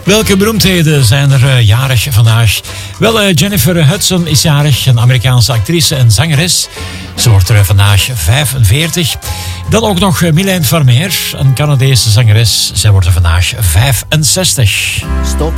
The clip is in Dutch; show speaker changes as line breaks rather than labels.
Welke beroemdheden zijn er jarig vandaag? Wel, Jennifer Hudson is jarig, een Amerikaanse actrice en zangeres. Ze wordt er vandaag 45. Dan ook nog Mylène Farmer, een Canadese zangeres. Zij wordt er vandaag 65.
Stop